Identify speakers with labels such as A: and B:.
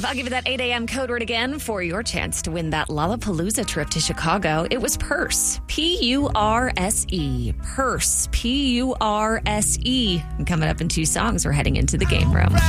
A: I'll give you that 8 a.m. code word again for your chance to win that Lollapalooza trip to Chicago. It was Purse. P-U-R-S-E. Purse. P-U-R-S-E. And coming up in 2 songs, we're heading into the game room.